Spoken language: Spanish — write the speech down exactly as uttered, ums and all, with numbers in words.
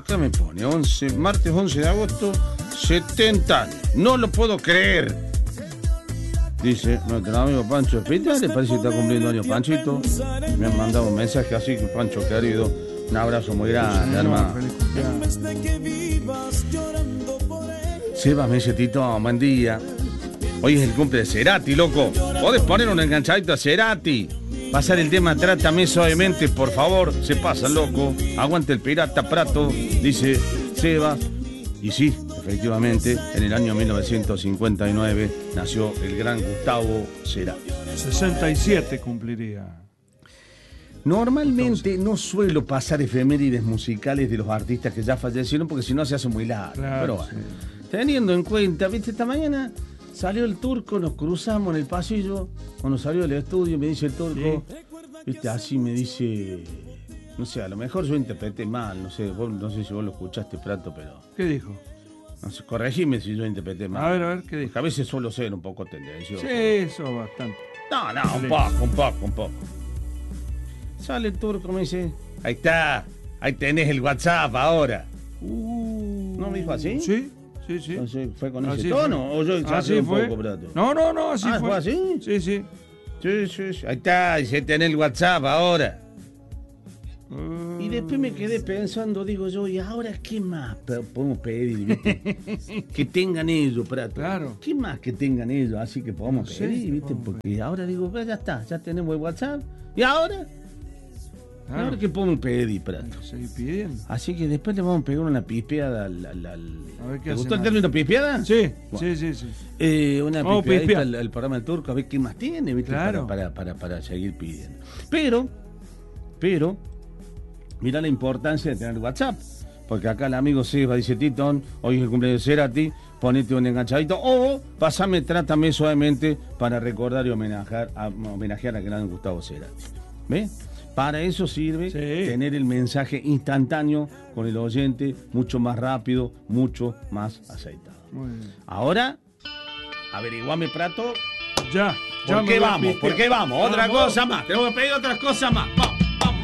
acá me pone once, martes once de agosto, setenta años. No lo puedo creer. Dice nuestro amigo Pancho Espita, le parece que está cumpliendo años Panchito. Me han mandado un mensaje así que Pancho querido, un abrazo muy grande, hermano. Sebas me dice, Tito, buen día. Hoy es el cumple de Cerati, loco. ¿Podés poner un enganchadito a Cerati? Pasar el tema Trátame Suavemente, por favor. Se pasa, loco. Aguante el pirata Prato, dice Sebas. Y sí, efectivamente, en el año mil novecientos cincuenta y nueve nació el gran Gustavo Cerati. sesenta y siete cumpliría. Normalmente no suelo pasar efemérides musicales de los artistas que ya fallecieron porque si no se hace muy largo. Claro, pero bueno, sí. Teniendo en cuenta, viste, esta mañana salió el Turco, nos cruzamos en el pasillo, cuando salió del estudio me dice el Turco, sí. Viste, así me dice, no sé, a lo mejor yo interpreté mal, no sé, vos, no sé si vos lo escuchaste, Prato, pero... ¿Qué dijo? No sé, corregime si yo interpreté mal. A ver, a ver, ¿qué dijo? Porque a veces suelo ser un poco tendencioso. Sí, eso bastante. No, no, un poco, un poco, un poco. Sale el Turco, me dice, ahí está, ahí tenés el WhatsApp ahora. Uh, ¿No me dijo así? Sí, sí, sí. Entonces, ¿fue con Así ese tono fue. o yo exageré un fue. poco, Prato? No, no, no, así ah, fue. ¿Fue así? Sí, sí. Sí, sí, sí. Ahí está, dice, tenés el WhatsApp ahora. Uh... Y después me quedé pensando, digo yo, ¿y ahora qué más podemos pedir? ¿Viste? Que tengan ellos, Prato. Claro. ¿Qué más que tengan ellos? Así que podemos No pedir, sé, ¿viste? podemos Porque pedir. ahora digo, pues ya está, ya tenemos el WhatsApp. ¿Y ahora? Claro. ¿Y ahora qué podemos pedir, Prato? Seguir pidiendo. Así que después le vamos a pegar una pispeada al... al, al... A ver qué ¿Te gustó el hacen término pispeada? Sí, Bueno. sí, sí, sí. Eh, una Vamos a pispeadita pispear. al, al programa del Turco, a ver qué más tiene, ¿viste? Claro. Para, para, para, para seguir pidiendo. Pero, pero, mirá la importancia de tener WhatsApp. Porque acá el amigo Seba dice, Titón, hoy es el cumpleaños de Cerati, ponete un enganchadito o pasame, trátame suavemente para recordar y homenajear a, homenajear a gran Gustavo Cerati. ¿Ves? Para eso sirve Sí. tener el mensaje instantáneo con el oyente, mucho más rápido, mucho más aceitado. Muy bien. Ahora, averiguame, Prato, Ya, ya ¿por me qué voy a vamos? pistear. ¿Por qué vamos? Otra Vamos. cosa más, tenemos que pedir otras cosas más. Vamos.